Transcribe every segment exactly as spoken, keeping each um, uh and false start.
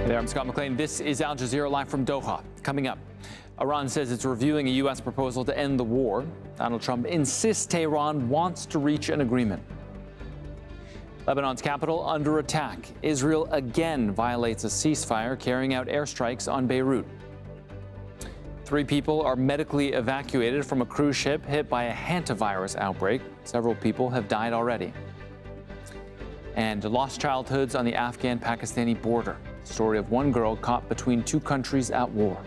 Hey there, I'm Scott McLean. This is Al Jazeera live from Doha. Coming up, Iran says it's reviewing a U S proposal to end the war. Donald Trump insists Tehran wants to reach an agreement. Lebanon's capital under attack. Israel again violates a ceasefire, carrying out airstrikes on Beirut. Three people are medically evacuated from a cruise ship hit by a hantavirus outbreak. Several people have died already. And lost childhoods on the Afghan-Pakistani border. Story of one girl caught between two countries at war.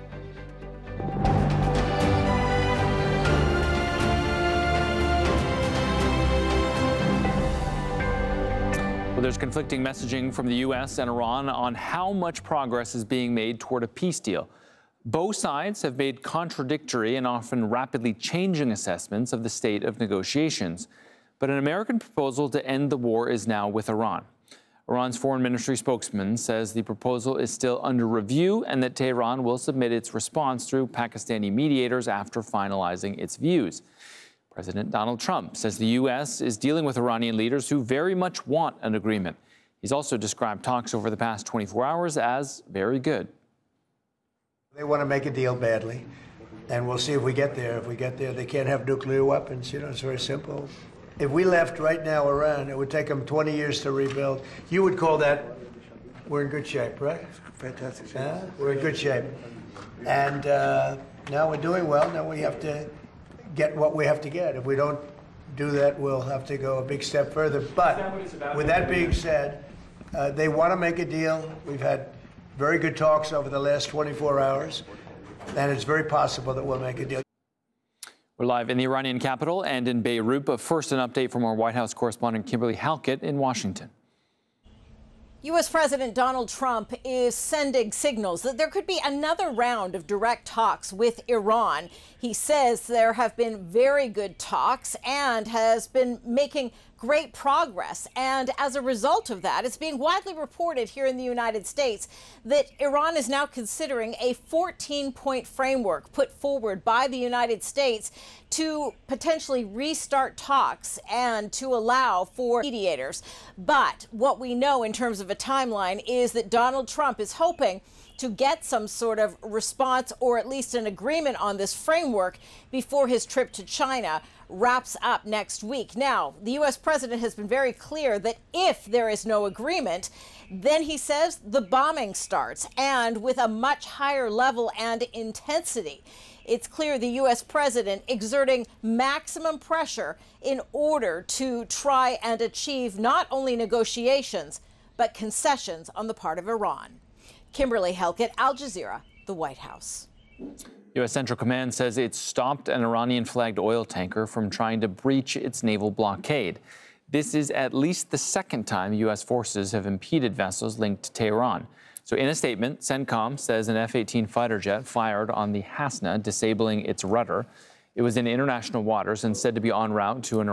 Well, there's conflicting messaging from the U S and Iran on how much progress is being made toward a peace deal. Both sides have made contradictory and often rapidly changing assessments of the state of negotiations. But an American proposal to end the war is now with Iran. Iran's foreign ministry spokesman says the proposal is still under review and that Tehran will submit its response through Pakistani mediators after finalizing its views. President Donald Trump says the U S is dealing with Iranian leaders who very much want an agreement. He's also described talks over the past twenty-four hours as very good. They want to make a deal badly, and we'll see if we get there. If we get there, they can't have nuclear weapons. You know, it's very simple. If we left right now Iran, it would take them twenty years to rebuild. You would call that, we're in good shape, right? Fantastic shape. Uh, we're in good shape. And uh, now we're doing well. Now we have to get what we have to get. If we don't do that, we'll have to go a big step further. But with that being said, uh, they want to make a deal. We've had very good talks over the last twenty-four hours, and it's very possible that we'll make a deal. We're live in the Iranian capital and in Beirut, but first an update from our White House correspondent Kimberly Halkett in Washington. U S President Donald Trump is sending signals that there could be another round of direct talks with Iran. He says there have been very good talks and has been making great progress. And as a result of that, it's being widely reported here in the United States that Iran is now considering a fourteen-point framework put forward by the United States to potentially restart talks and to allow for mediators. But what we know in terms of a timeline is that Donald Trump is hoping to get some sort of response or at least an agreement on this framework before his trip to China wraps up next week. Now, the U S president has been very clear that if there is no agreement, then he says the bombing starts, and with a much higher level and intensity. It's clear the U S president exerting maximum pressure in order to try and achieve not only negotiations, but concessions on the part of Iran. Kimberly Halkett, Al Jazeera, the White House. U S Central Command says it stopped an Iranian-flagged oil tanker from trying to breach its naval blockade. This is at least the second time U S forces have impeded vessels linked to Tehran. So in a statement, CENTCOM says an F eighteen fighter jet fired on the Hasna, disabling its rudder. It was in international waters and said to be en route to an